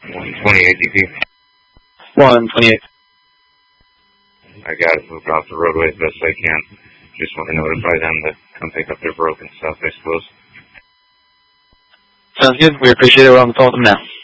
128 DP. 128. I got it. Moved off the roadway as best I can. Just want to notify them to come pick up their broken stuff, I suppose. Sounds good. We appreciate it. We're on the phone with them now.